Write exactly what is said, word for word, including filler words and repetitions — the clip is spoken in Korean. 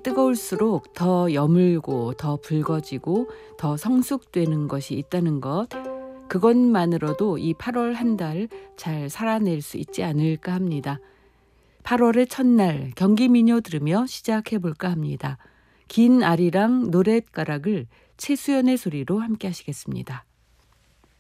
뜨거울수록 더 여물고 더 붉어지고 더 성숙되는 것이 있다는 것, 그것만으로도 이 팔월 한 달 잘 살아낼 수 있지 않을까 합니다. 팔월의 첫날 경기민요 들으며 시작해 볼까 합니다. 긴 아리랑 노랫가락을 최수연의 소리로 함께 하시겠습니다.